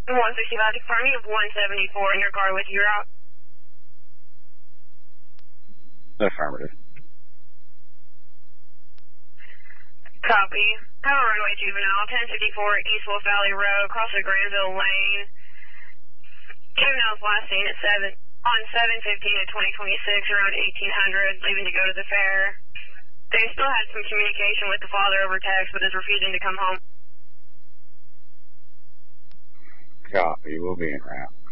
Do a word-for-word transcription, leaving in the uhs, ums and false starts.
one sixty-five to confirm you have one seventy-four in your car with you route. Affirmative. Copy. Power runway juvenile, ten fifty-four East Wolf Valley Road, across the Granville Lane. Juvenile's last seen at seven on seven fifteen at twenty twenty-six, around eighteen hundred, leaving to go to the fair. They still had some communication with the father over text, but is refusing to come home. Copy. We'll be en route.